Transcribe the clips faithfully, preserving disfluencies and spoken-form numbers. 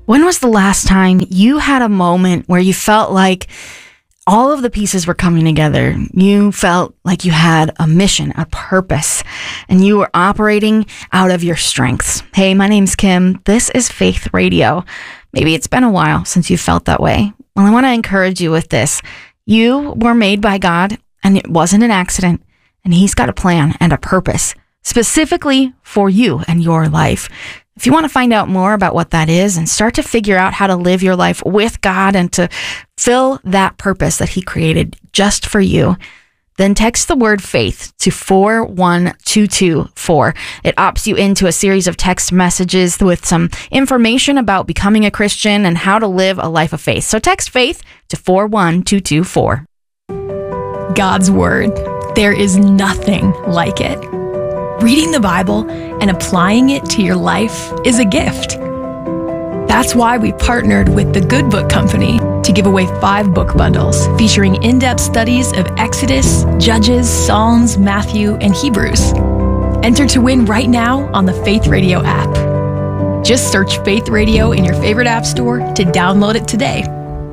When was the last time you had a moment where you felt like all of the pieces were coming together? You felt like you had a mission, a purpose, and you were operating out of your strengths. Hey, my name's Kim. This is Faith Radio. Maybe it's been a while since you felt that way. Well, I want to encourage you with this. You were made by God, and it wasn't an accident, and He's got a plan and a purpose specifically for you and your life. If you want to find out more about what that is and start to figure out how to live your life with God and to fill that purpose that He created just for you, then text the word faith to four one two two four. It opts you into a series of text messages with some information about becoming a Christian and how to live a life of faith. So text faith to four one two two four. God's Word. There is nothing like it. Reading the Bible and applying it to your life is a gift. That's why we partnered with the Good Book Company to give away five book bundles featuring in-depth studies of Exodus, Judges, Psalms, Matthew, and Hebrews. Enter to win right now on the Faith Radio app. Just search Faith Radio in your favorite app store to download it today.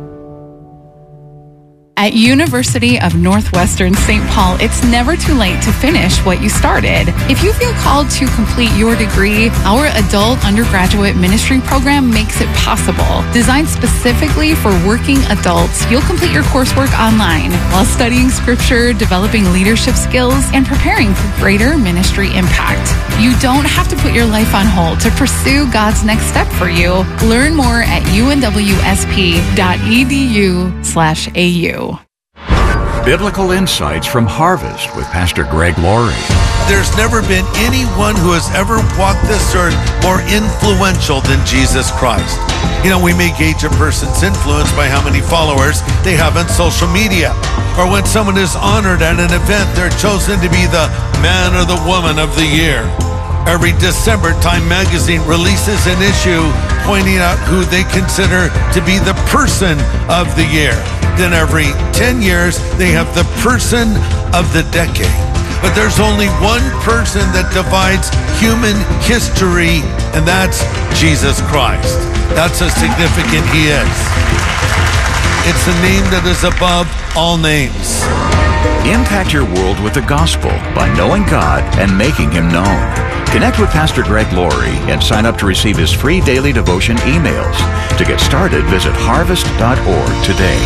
At University of Northwestern Saint Paul, it's never too late to finish what you started. If you feel called to complete your degree, our adult undergraduate ministry program makes it possible. Designed specifically for working adults, you'll complete your coursework online while studying scripture, developing leadership skills, and preparing for greater ministry impact. You don't have to put your life on hold to pursue God's next step for you. Learn more at u n w s p dot e d u slash a u. Biblical Insights from Harvest with Pastor Greg Laurie. There's never been anyone who has ever walked this earth more influential than Jesus Christ. You know, we may gauge a person's influence by how many followers they have on social media. Or when someone is honored at an event, they're chosen to be the man or the woman of the year. Every December, Time Magazine releases an issue pointing out who they consider to be the person of the year. Then every ten years, they have the person of the decade. But there's only one person that divides human history, and that's Jesus Christ. That's how significant He is. It's the name that is above all names. Impact your world with the gospel by knowing God and making Him known. Connect with Pastor Greg Laurie and sign up to receive his free daily devotion emails. To get started, visit harvest dot org today.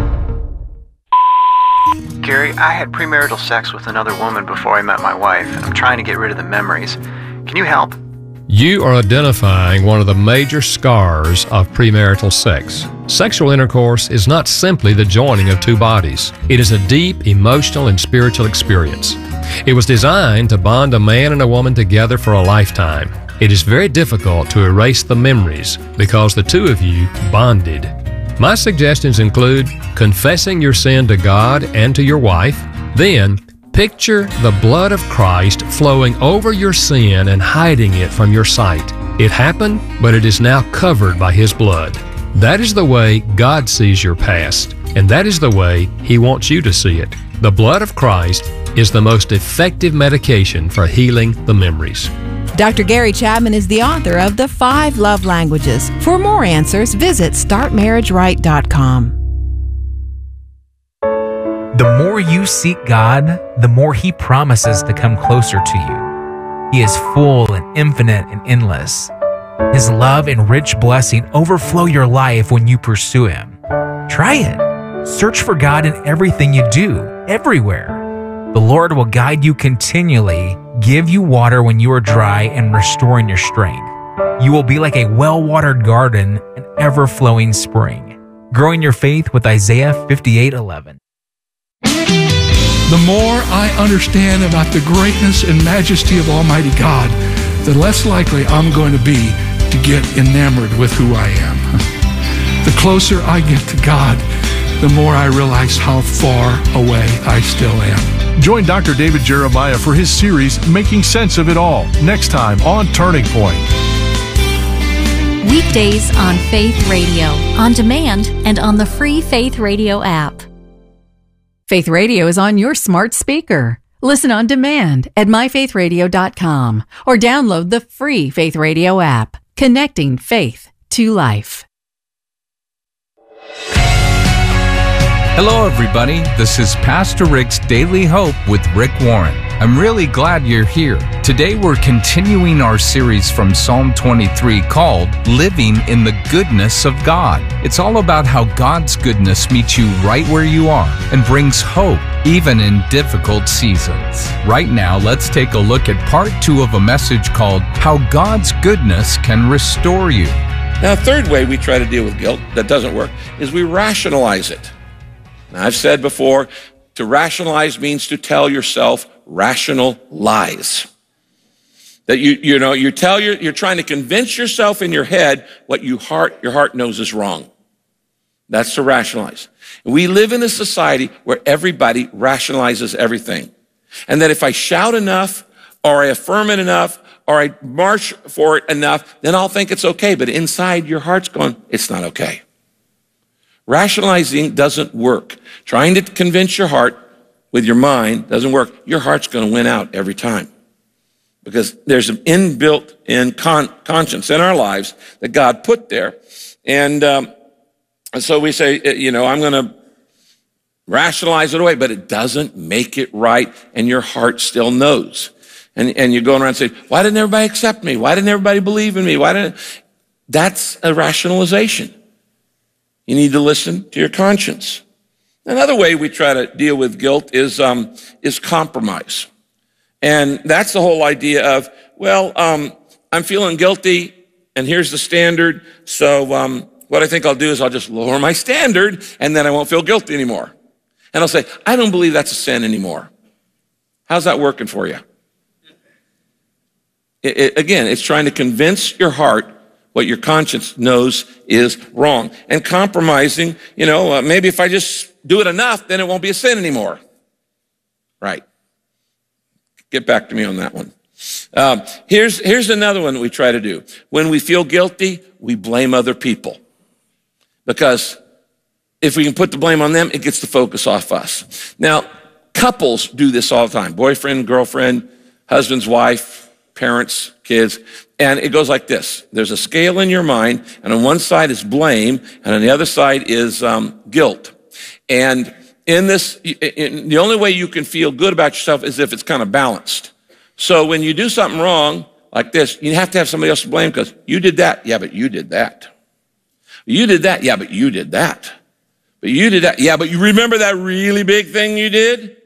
Gary, I had premarital sex with another woman before I met my wife, and I'm trying to get rid of the memories. Can you help? You are identifying one of the major scars of premarital sex. Sexual intercourse is not simply the joining of two bodies. It is a deep emotional and spiritual experience. It was designed to bond a man and a woman together for a lifetime. It is very difficult to erase the memories because the two of you bonded. My suggestions include confessing your sin to God and to your wife. Then, picture the blood of Christ flowing over your sin and hiding it from your sight. It happened, but it is now covered by His blood. That is the way God sees your past, and that is the way He wants you to see it. The blood of Christ is the most effective medication for healing the memories. Doctor Gary Chapman is the author of The Five Love Languages. For more answers, visit start marriage right dot com. The more you seek God, the more He promises to come closer to you. He is full and infinite and endless. His love and rich blessing overflow your life when you pursue Him. Try it. Search for God in everything you do, everywhere. The Lord will guide you continually, give you water when you are dry, and restoring your strength. You will be like a well-watered garden, an ever-flowing spring. Growing your faith with Isaiah fifty-eight eleven. The more I understand about the greatness and majesty of Almighty God, the less likely I'm going to be to get enamored with who I am. The closer I get to God, the more I realize how far away I still am. Join Doctor David Jeremiah for his series, Making Sense of It All, next time on Turning Point. Weekdays on Faith Radio, on demand, and on the free Faith Radio app. Faith Radio is on your smart speaker. Listen on demand at my faith radio dot com or download the free Faith Radio app, connecting faith to life. Hello, everybody. This is Pastor Rick's Daily Hope with Rick Warren. I'm really glad you're here. Today, we're continuing our series from Psalm twenty-three called Living in the Goodness of God. It's all about how God's goodness meets you right where you are and brings hope even in difficult seasons. Right now, let's take a look at part two of a message called How God's Goodness Can Restore You. Now, a third way we try to deal with guilt that doesn't work is we rationalize it. Now, I've said before, to rationalize means to tell yourself rational lies. That you, you know, you tell your, you're trying to convince yourself in your head what you heart, your heart knows is wrong. That's to rationalize. We live in a society where everybody rationalizes everything. And that if I shout enough, or I affirm it enough, or I march for it enough, then I'll think it's okay. But inside your heart's going, it's not okay. Rationalizing doesn't work. Trying to convince your heart with your mind doesn't work. Your heart's going to win out every time. Because there's an inbuilt in con- conscience in our lives that God put there. And, um, and so we say, you know, I'm going to rationalize it away, but it doesn't make it right, and your heart still knows. And, and you're going around saying, why didn't everybody accept me? Why didn't everybody believe in me? Why didn't... That's a rationalization. You need to listen to your conscience. Another way we try to deal with guilt is um, is compromise. And that's the whole idea of, well, um, I'm feeling guilty, and here's the standard, so um, what I think I'll do is I'll just lower my standard, and then I won't feel guilty anymore. And I'll say, I don't believe that's a sin anymore. How's that working for you? It, it, again, it's trying to convince your heart what your conscience knows is wrong. And compromising, you know, uh, maybe if I just do it enough, then it won't be a sin anymore. Right. Get back to me on that one. Um, here's, here's another one that we try to do. When we feel guilty, we blame other people. Because if we can put the blame on them, it gets the focus off us. Now, couples do this all the time. Boyfriend, girlfriend, husband's wife, parents, kids, and it goes like this. There's a scale in your mind, and on one side is blame, and on the other side is um, guilt. And in this, in, the only way you can feel good about yourself is if it's kind of balanced. So when you do something wrong like this, you have to have somebody else to blame because you did that. Yeah, but you did that. You did that. Yeah, but you did that. But you did that. Yeah, but you remember that really big thing you did?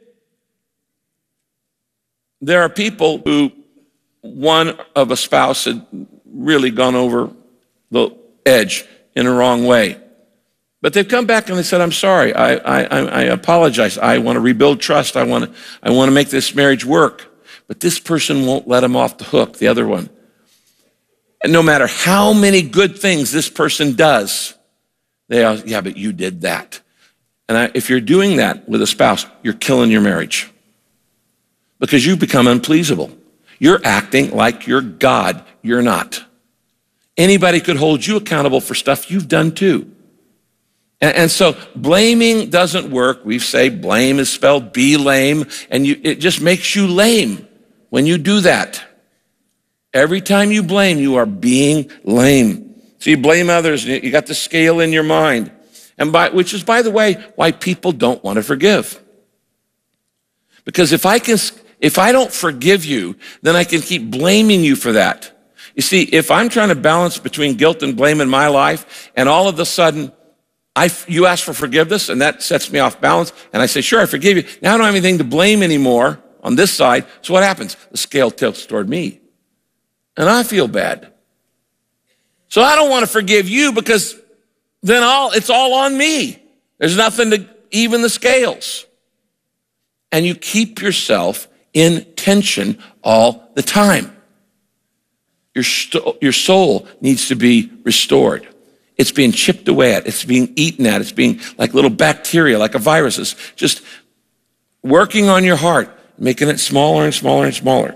There are people who one of a spouse had really gone over the edge in a wrong way. But they've come back and they said, I'm sorry, I, I, I apologize. I want to rebuild trust. I want to, I want to make this marriage work. But this person won't let them off the hook, the other one. And no matter how many good things this person does, they are, yeah, but you did that. And I, if you're doing that with a spouse, you're killing your marriage. Because you've become unpleasable. You're acting like you're God. You're not. Anybody could hold you accountable for stuff you've done too. And, and so blaming doesn't work. We say blame is spelled be-lame, and you, it just makes you lame when you do that. Every time you blame, you are being lame. So you blame others, and you got the scale in your mind, and by, which is, by the way, why people don't want to forgive. Because if I can... If I don't forgive you, then I can keep blaming you for that. You see, if I'm trying to balance between guilt and blame in my life, and all of a sudden I, you ask for forgiveness, and that sets me off balance, and I say, sure, I forgive you. Now I don't have anything to blame anymore on this side. So what happens? The scale tilts toward me, and I feel bad. So I don't want to forgive you because then all it's all on me. There's nothing to even the scales. And you keep yourself in tension all the time. Your, st- your soul needs to be restored. It's being chipped away at. It's being eaten at. It's being like little bacteria, like a virus. It's just working on your heart, making it smaller and smaller and smaller.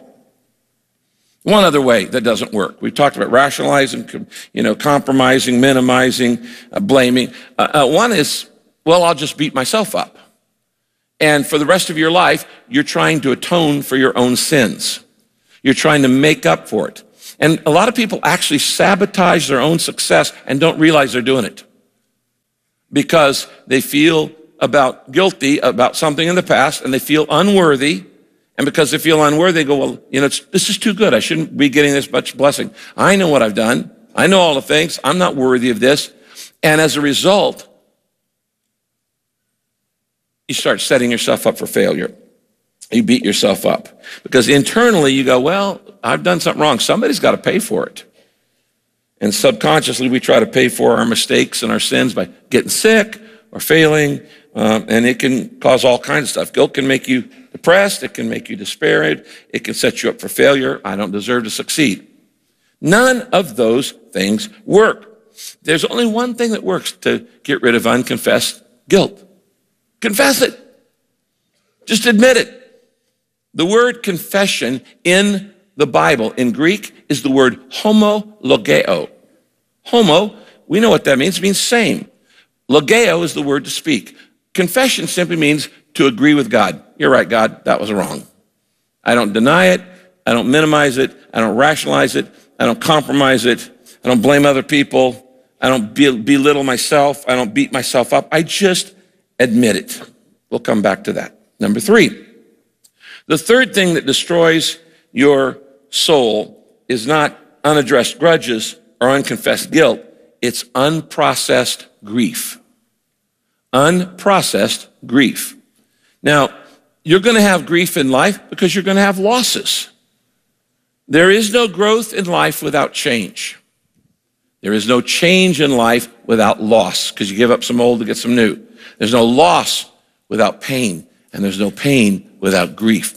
One other way that doesn't work. We've talked about rationalizing, you know, compromising, minimizing, uh, blaming. Uh, uh, one is, well, I'll just beat myself up. And for the rest of your life, you're trying to atone for your own sins. You're trying to make up for it. And a lot of people actually sabotage their own success and don't realize they're doing it because they feel about guilty about something in the past and they feel unworthy. And because they feel unworthy, they go, well, you know, it's, this is too good. I shouldn't be getting this much blessing. I know what I've done. I know all the things. I'm not worthy of this. And as a result, you start setting yourself up for failure. You beat yourself up because internally you go, well, I've done something wrong. Somebody's got to pay for it. And subconsciously we try to pay for our mistakes and our sins by getting sick or failing. Um, and it can cause all kinds of stuff. Guilt can make you depressed. It can make you despaired. It can set you up for failure. I don't deserve to succeed. None of those things work. There's only one thing that works to get rid of unconfessed guilt. Confess it. Just admit it. The word confession in the Bible, in Greek, is the word homologeo. Homo, we know what that means. It means same. Logeo is the word to speak. Confession simply means to agree with God. You're right, God, that was wrong. I don't deny it. I don't minimize it. I don't rationalize it. I don't compromise it. I don't blame other people. I don't belittle myself. I don't beat myself up. I just admit it. We'll come back to that. Number three. The third thing that destroys your soul is not unaddressed grudges or unconfessed guilt. It's unprocessed grief. Unprocessed grief. Now, you're going to have grief in life because you're going to have losses. There is no growth in life without change. There is no change in life without loss because you give up some old to get some new. There's no loss without pain, and there's no pain without grief.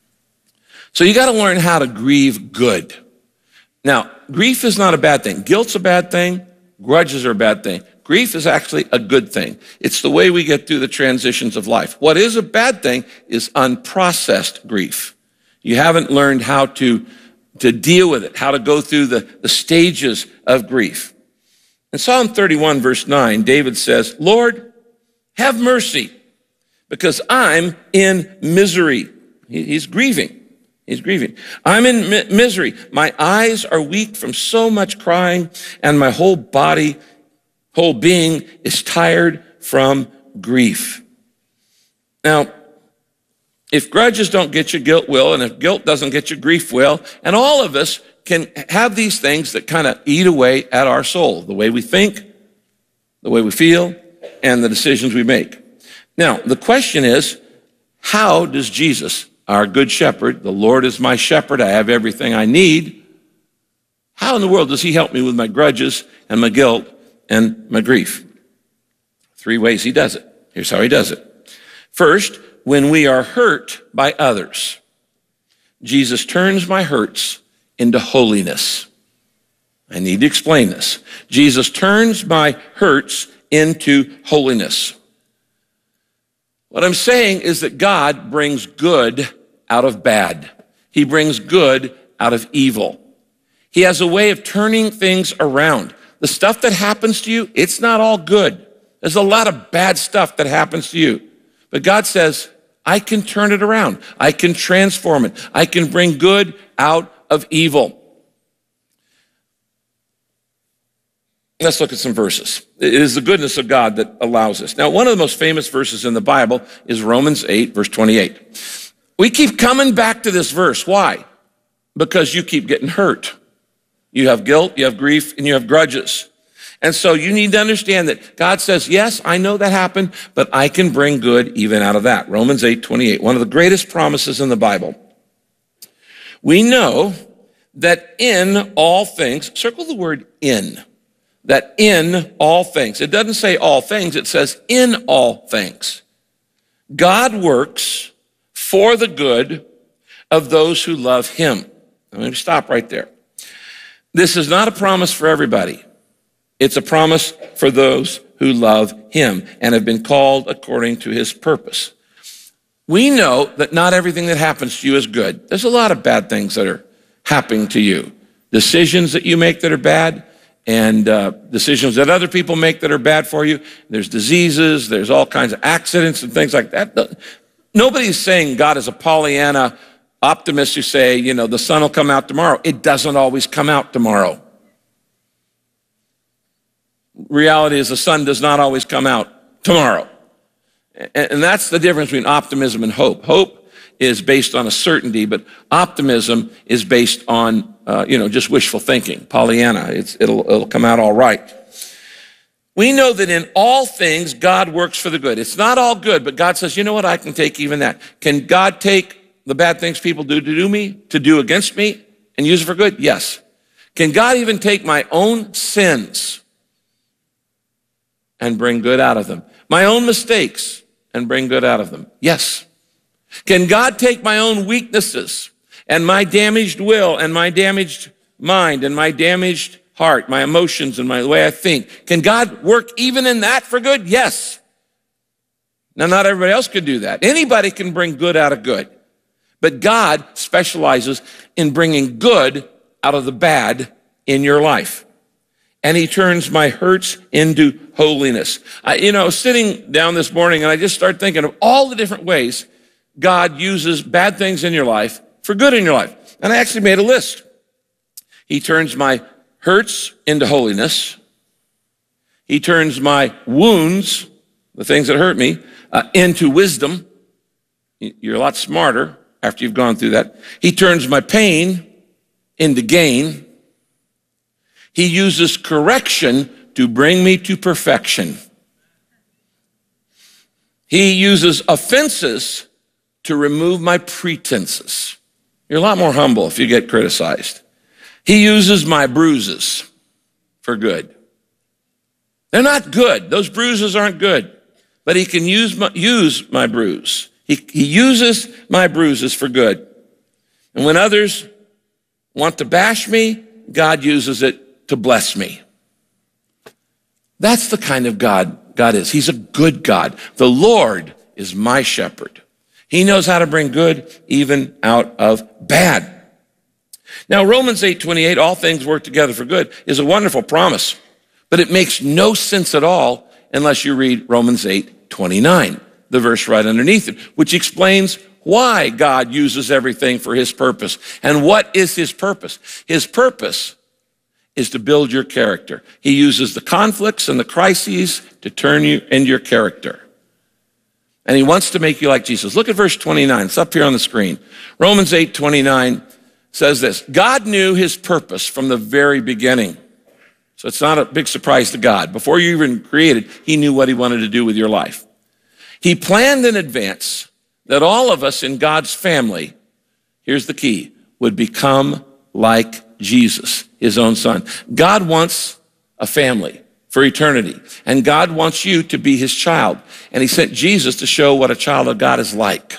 So you got to learn how to grieve good. Now, grief is not a bad thing. Guilt's a bad thing. Grudges are a bad thing. Grief is actually a good thing. It's the way we get through the transitions of life. What is a bad thing is unprocessed grief. You haven't learned how to, to deal with it, how to go through the, the stages of grief. In Psalm thirty-one, verse nine, David says, Lord, have mercy, because I'm in misery. He, he's grieving. He's grieving. I'm in mi- misery. My eyes are weak from so much crying, and my whole body, whole being is tired from grief. Now, if grudges don't get you, guilt will, and if guilt doesn't get you, grief will. And all of us can have these things that kind of eat away at our soul, the way we think, the way we feel, and the decisions we make. Now, the question is, how does Jesus, our good shepherd, the Lord is my shepherd, I have everything I need, how in the world does he help me with my grudges and my guilt and my grief? Three ways he does it. Here's how he does it. First, when we are hurt by others, Jesus turns my hurts into holiness. I need to explain this. Jesus turns my hurts into holiness. What I'm saying is that God brings good out of bad. He brings good out of evil. He has a way of turning things around. The stuff that happens to you, it's not all good. There's a lot of bad stuff that happens to you. But God says, I can turn it around. I can transform it. I can bring good out of evil. Let's look at some verses. It is the goodness of God that allows us. Now, one of the most famous verses in the Bible is Romans eight, verse twenty-eight. We keep coming back to this verse. Why? Because you keep getting hurt. You have guilt, you have grief, and you have grudges. And so you need to understand that God says, yes, I know that happened, but I can bring good even out of that. Romans eight, twenty-eight, one of the greatest promises in the Bible. We know that in all things, circle the word in, that in all things, it doesn't say all things, it says in all things, God works for the good of those who love him. I'm going to stop right there. This is not a promise for everybody. It's a promise for those who love him and have been called according to his purpose. We know that not everything that happens to you is good. There's a lot of bad things that are happening to you. Decisions that you make that are bad, and uh, decisions that other people make that are bad for you. There's diseases, there's all kinds of accidents and things like that. Nobody's saying God is a Pollyanna optimists who say, you know, the sun will come out tomorrow. It doesn't always come out tomorrow. Reality is the sun does not always come out tomorrow. And that's the difference between optimism and hope. Hope is based on a certainty, but optimism is based on, uh, you know, just wishful thinking. Pollyanna, it's, it'll, it'll come out all right. We know that in all things, God works for the good. It's not all good, but God says, you know what, I can take even that. Can God take the bad things people do to do me, to do against me, and use it for good? Yes. Can God even take my own sins and bring good out of them? My own mistakes and bring good out of them? Yes. Can God take my own weaknesses and my damaged will and my damaged mind and my damaged heart, my emotions and my the way I think? Can God work even in that for good? Yes. Now, not everybody else could do that. Anybody can bring good out of good. But God specializes in bringing good out of the bad in your life. And he turns my hurts into holiness. I, you know, I was sitting down this morning and I just started thinking of all the different ways God uses bad things in your life for good in your life. And I actually made a list. He turns my hurts into holiness. He turns my wounds, the things that hurt me, uh, into wisdom. You're a lot smarter after you've gone through that. He turns my pain into gain. He uses correction to bring me to perfection. He uses offenses to remove my pretenses. You're a lot more humble if you get criticized. He uses my bruises for good. They're not good. Those bruises aren't good. But he can use my, use my bruise. He, he uses my bruises for good. And when others want to bash me, God uses it to bless me. That's the kind of God God is. He's a good God. The Lord is my shepherd. He knows how to bring good even out of bad. Now, Romans eight twenty-eight, all things work together for good, is a wonderful promise, but it makes no sense at all unless you read Romans eight twenty-nine, the verse right underneath it, which explains why God uses everything for his purpose. And what is his purpose? His purpose is to build your character. He uses the conflicts and the crises to turn you into your character. And he wants to make you like Jesus. Look at verse twenty-nine. It's up here on the screen. Romans eight twenty-nine says this: God knew his purpose from the very beginning. So it's not a big surprise to God. Before you even created, he knew what he wanted to do with your life. He planned in advance that all of us in God's family, here's the key, would become like Jesus, his own son. God wants a family for eternity, and God wants you to be his child. And he sent Jesus to show what a child of God is like.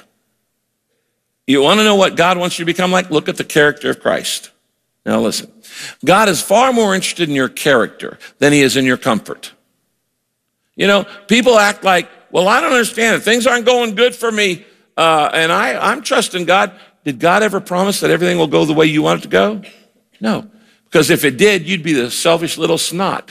You want to know what God wants you to become like? Look at the character of Christ. Now listen, God is far more interested in your character than he is in your comfort. You know, people act like, well, I don't understand it. Things aren't going good for me, uh, and I, I'm trusting God. Did God ever promise that everything will go the way you want it to go? No, because if it did, you'd be the selfish little snot.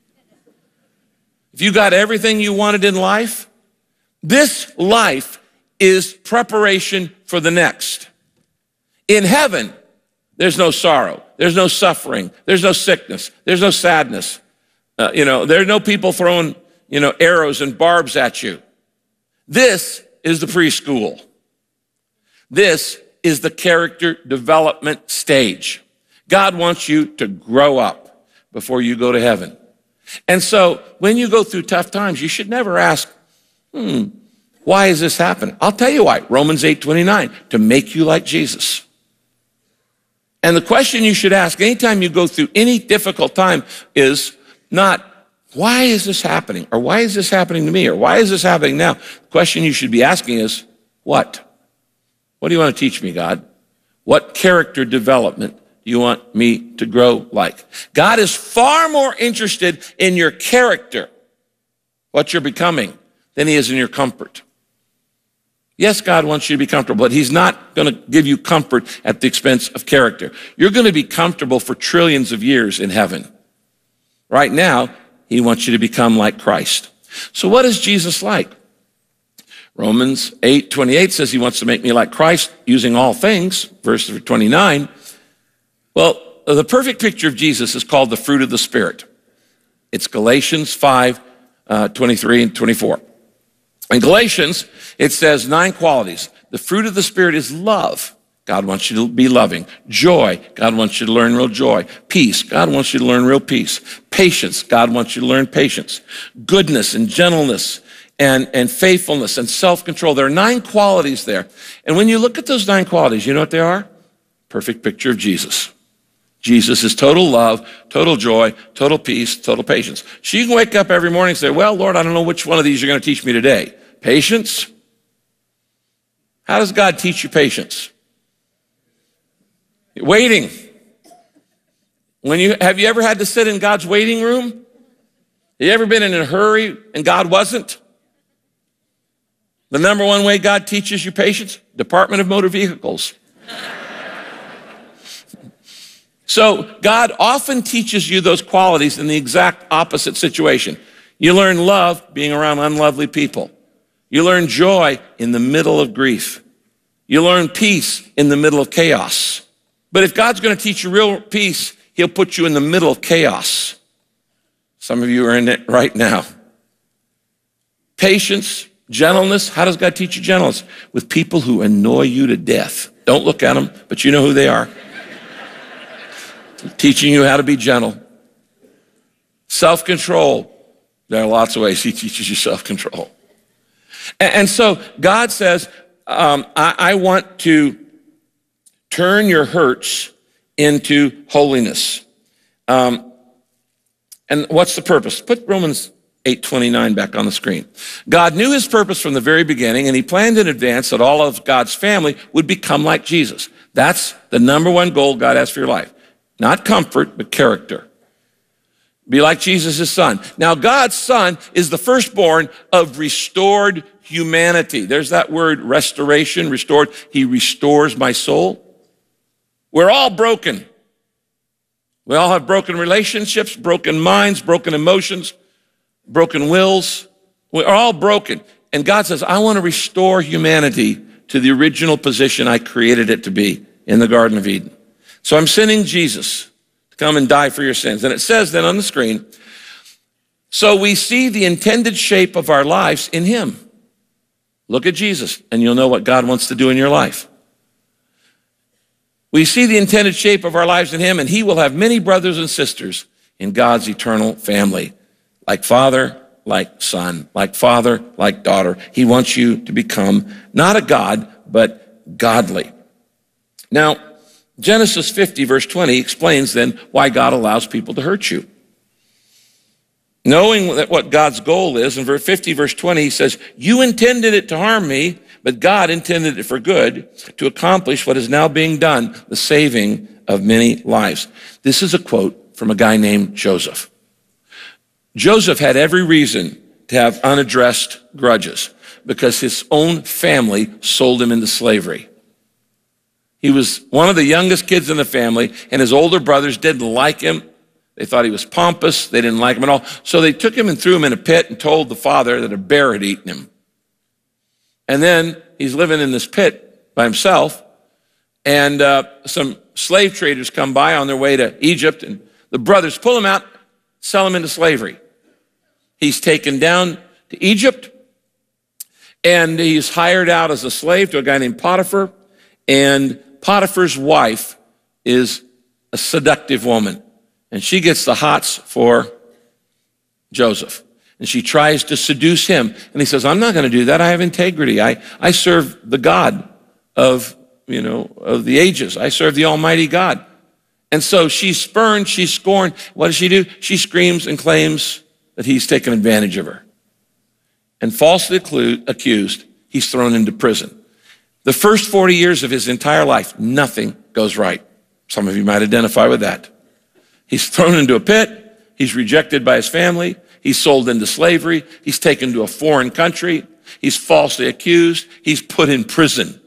If you got everything you wanted in life, this life is preparation for the next. In heaven, there's no sorrow. There's no suffering. There's no sickness. There's no sadness. Uh, you know, there are no people throwing, you know, arrows and barbs at you. This is the preschool. This is the character development stage. God wants you to grow up before you go to heaven. And so when you go through tough times, you should never ask, hmm, why is this happening? I'll tell you why. Romans eight twenty-nine, to make you like Jesus. And the question you should ask anytime you go through any difficult time is not, why is this happening? Or why is this happening to me? Or why is this happening now? The question you should be asking is, what? What do you want to teach me, God? What character development do you want me to grow like? God is far more interested in your character, what you're becoming, than he is in your comfort. Yes, God wants you to be comfortable, but he's not going to give you comfort at the expense of character. You're going to be comfortable for trillions of years in heaven. Right now, he wants you to become like Christ. So what is Jesus like? Romans eight twenty-eight says he wants to make me like Christ using all things, verse twenty-nine. Well, the perfect picture of Jesus is called the fruit of the Spirit. It's Galatians five, uh, twenty-three and twenty-four. In Galatians, it says nine qualities. The fruit of the Spirit is love. God wants you to be loving. Joy. God wants you to learn real joy. Peace. God wants you to learn real peace. Patience. God wants you to learn patience. Goodness and gentleness and, and faithfulness and self-control. There are nine qualities there. And when you look at those nine qualities, you know what they are? Perfect picture of Jesus. Jesus is total love, total joy, total peace, total patience. So you can wake up every morning and say, well, Lord, I don't know which one of these you're going to teach me today. Patience? How does God teach you patience? Waiting. When you have you ever had to sit in God's waiting room? Have you ever been in a hurry and God wasn't? The number one way God teaches you patience? Department of Motor Vehicles. So God often teaches you those qualities in the exact opposite situation. You learn love being around unlovely people. You learn joy in the middle of grief. You learn peace in the middle of chaos. But if God's going to teach you real peace, he'll put you in the middle of chaos. Some of you are in it right now. Patience, gentleness. How does God teach you gentleness? With people who annoy you to death. Don't look at them, but you know who they are. Teaching you how to be gentle. Self-control. There are lots of ways he teaches you self-control. And, and so God says, um, I, I want to turn your hurts into holiness. Um, and what's the purpose? Put Romans eight twenty-nine back on the screen. God knew his purpose from the very beginning, and he planned in advance that all of God's family would become like Jesus. That's the number one goal God has for your life. Not comfort, but character. Be like Jesus' son. Now, God's son is the firstborn of restored humanity. There's that word restoration, restored. He restores my soul. We're all broken. We all have broken relationships, broken minds, broken emotions, broken wills. We're all broken. And God says, I want to restore humanity to the original position I created it to be in the Garden of Eden. So I'm sending Jesus to come and die for your sins. And it says then on the screen, so we see the intended shape of our lives in him. Look at Jesus, and you'll know what God wants to do in your life. We see the intended shape of our lives in him, and he will have many brothers and sisters in God's eternal family, like father, like son, like father, like daughter. He wants you to become not a God, but godly. Now, Genesis fifty, verse twenty, explains then why God allows people to hurt you. Knowing that what God's goal is, in verse fifty, verse twenty, he says, you intended it to harm me, but God intended it for good, to accomplish what is now being done, the saving of many lives. This is a quote from a guy named Joseph. Joseph had every reason to have unaddressed grudges because his own family sold him into slavery. He was one of the youngest kids in the family, and his older brothers didn't like him. They thought he was pompous. They didn't like him at all. So they took him and threw him in a pit and told the father that a bear had eaten him. And then he's living in this pit by himself, and uh, some slave traders come by on their way to Egypt, and the brothers pull him out, sell him into slavery. He's taken down to Egypt, and he's hired out as a slave to a guy named Potiphar, and Potiphar's wife is a seductive woman, and she gets the hots for Joseph. And she tries to seduce him. And he says, I'm not going to do that. I have integrity. I, I serve the God of, you know, of the ages. I serve the Almighty God. And so she's spurned, she's scorned. What does she do? She screams and claims that he's taken advantage of her. And falsely accused, he's thrown into prison. The first forty years of his entire life, nothing goes right. Some of you might identify with that. He's thrown into a pit. He's rejected by his family. He's sold into slavery. He's taken to a foreign country. He's falsely accused. He's put in prison.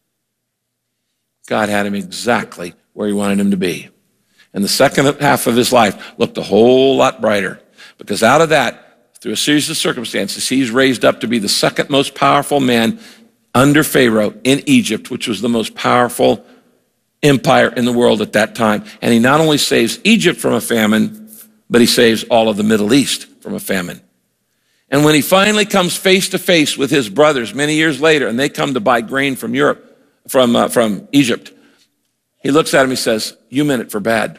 God had him exactly where he wanted him to be. And the second half of his life looked a whole lot brighter, because out of that, through a series of circumstances, he's raised up to be the second most powerful man under Pharaoh in Egypt, which was the most powerful empire in the world at that time. And he not only saves Egypt from a famine, but he saves all of the Middle East from a famine. And when he finally comes face to face with his brothers many years later, and they come to buy grain from Europe, from, uh, from Egypt, he looks at him, he says, "You meant it for bad.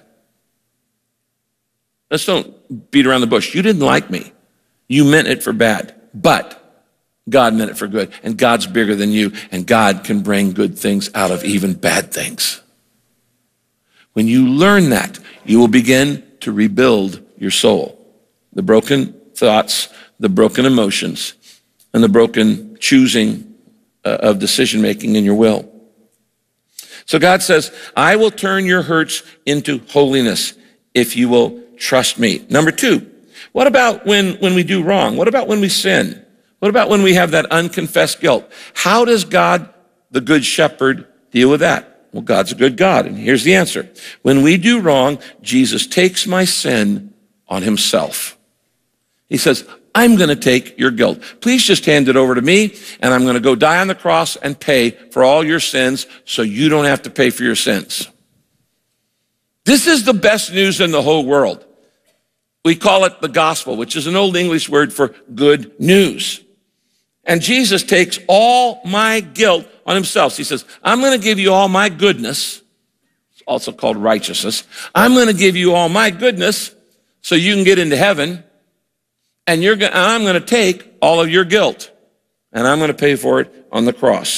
Let's don't beat around the bush. You didn't like me. You meant it for bad, but God meant it for good, and God's bigger than you, and God can bring good things out of even bad things." When you learn that, you will begin to rebuild your soul. The broken thoughts, the broken emotions, and the broken choosing uh, of decision-making in your will. So God says, "I will turn your hurts into holiness if you will trust me." Number two, what about when, when we do wrong? What about when we sin? What about when we have that unconfessed guilt? How does God, the good shepherd, deal with that? Well, God's a good God, and here's the answer. When we do wrong, Jesus takes my sin on himself. He says, "I'm going to take your guilt. Please just hand it over to me, and I'm going to go die on the cross and pay for all your sins so you don't have to pay for your sins." This is the best news in the whole world. We call it the gospel, which is an old English word for good news. And Jesus takes all my guilt on himself. He says, "I'm going to give you all my goodness." It's also called righteousness. "I'm going to give you all my goodness so you can get into heaven. And you're going, I'm going to take all of your guilt. And I'm going to pay for it on the cross."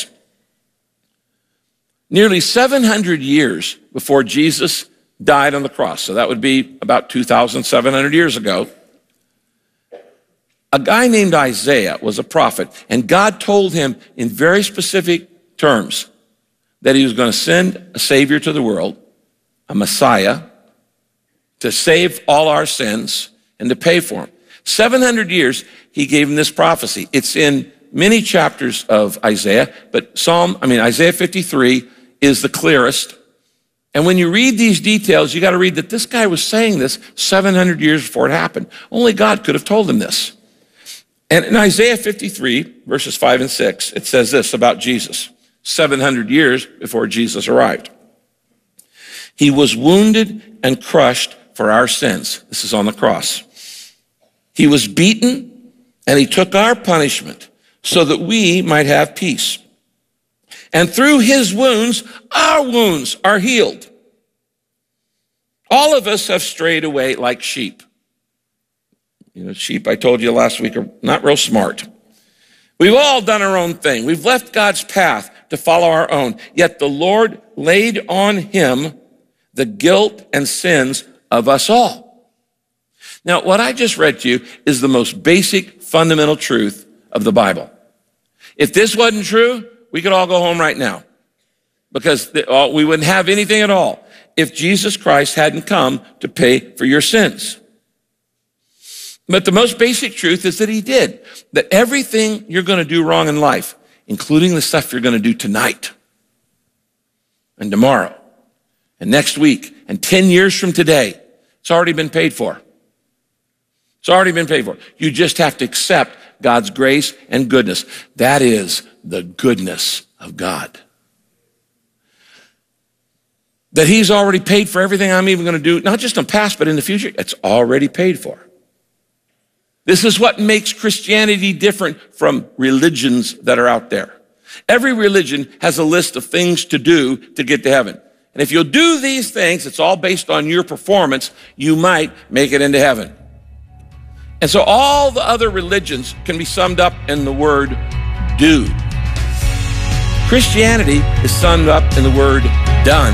Nearly seven hundred years before Jesus died on the cross, so that would be about two thousand seven hundred years ago, a guy named Isaiah was a prophet, and God told him in very specific terms that he was going to send a Savior to the world, a Messiah, to save all our sins and to pay for them. seven hundred years, he gave him this prophecy. It's in many chapters of Isaiah, but Psalm, I mean, Isaiah fifty-three is the clearest. And when you read these details, you got to read that this guy was saying this seven hundred years before it happened. Only God could have told him this. And in Isaiah fifty-three, verses five and six, it says this about Jesus, seven hundred years before Jesus arrived. "He was wounded and crushed for our sins." This is on the cross. "He was beaten and he took our punishment so that we might have peace. And through his wounds, our wounds are healed. All of us have strayed away like sheep." You know, sheep, I told you last week, are not real smart. "We've all done our own thing. We've left God's path to follow our own. Yet the Lord laid on him the guilt and sins of us all." Now, what I just read to you is the most basic, fundamental truth of the Bible. If this wasn't true, we could all go home right now, because we wouldn't have anything at all if Jesus Christ hadn't come to pay for your sins. But the most basic truth is that he did. That everything you're going to do wrong in life, including the stuff you're going to do tonight and tomorrow and next week and ten years from today, it's already been paid for. It's already been paid for. You just have to accept God's grace and goodness. That is the goodness of God. That he's already paid for everything I'm even going to do, not just in the past, but in the future. It's already paid for. This is what makes Christianity different from religions that are out there. Every religion has a list of things to do to get to heaven. And if you'll do these things, it's all based on your performance, you might make it into heaven. And so all the other religions can be summed up in the word do. Christianity is summed up in the word done.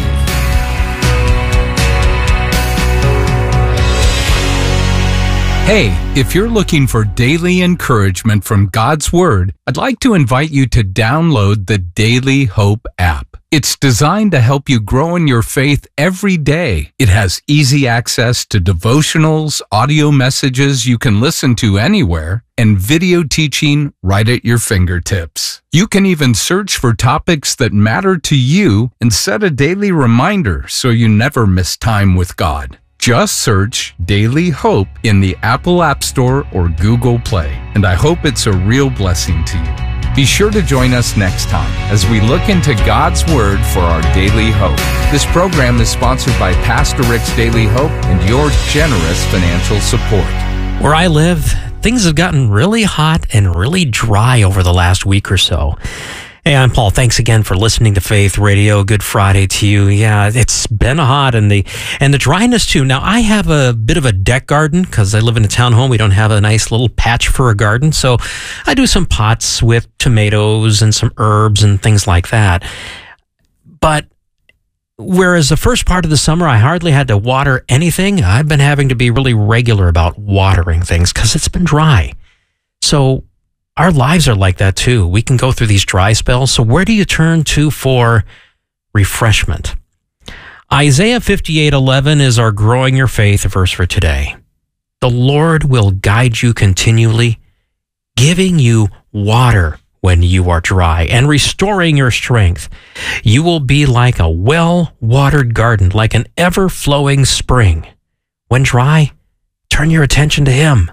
Hey, if you're looking for daily encouragement from God's Word, I'd like to invite you to download the Daily Hope app. It's designed to help you grow in your faith every day. It has easy access to devotionals, audio messages you can listen to anywhere, and video teaching right at your fingertips. You can even search for topics that matter to you and set a daily reminder so you never miss time with God. Just search Daily Hope in the Apple App Store or Google Play, and I hope it's a real blessing to you. Be sure to join us next time as we look into God's Word for our daily hope. This program is sponsored by Pastor Rick's Daily Hope and your generous financial support. Where I live, things have gotten really hot and really dry over the last week or so. Hey, I'm Paul. Thanks again for listening to Faith Radio. Good Friday to you. Yeah, it's been hot and the and the dryness too. Now, I have a bit of a deck garden because I live in a townhome. We don't have a nice little patch for a garden. So I do some pots with tomatoes and some herbs and things like that. But whereas the first part of the summer, I hardly had to water anything, I've been having to be really regular about watering things because it's been dry. So our lives are like that too. We can go through these dry spells. So where do you turn to for refreshment? Isaiah fifty-eight eleven is our Growing Your Faith verse for today. The Lord will guide you continually, giving you water when you are dry and restoring your strength. You will be like a well-watered garden, like an ever-flowing spring. When dry, turn your attention to Him.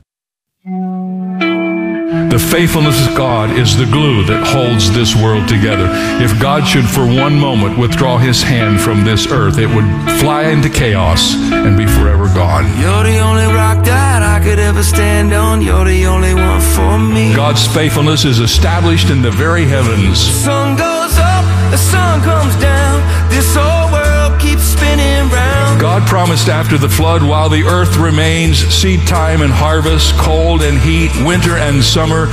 The faithfulness of God is the glue that holds this world together. If God should for one moment withdraw His hand from this earth, it would fly into chaos and be forever gone. You're the only rock that I could ever stand on. You're the only one for me. God's faithfulness is established in the very heavens. The sun goes up, the sun comes down. This whole world keeps spinning round. God promised after the flood, while the earth remains, seed time and harvest, cold and heat, winter and summer,